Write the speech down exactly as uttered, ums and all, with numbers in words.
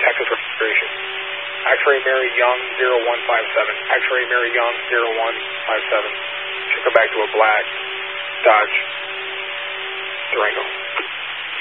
Texas registration. X-ray Mary Young zero one five seven. X-ray Mary Young zero one five seven. Should go back to a black Dodge Durango.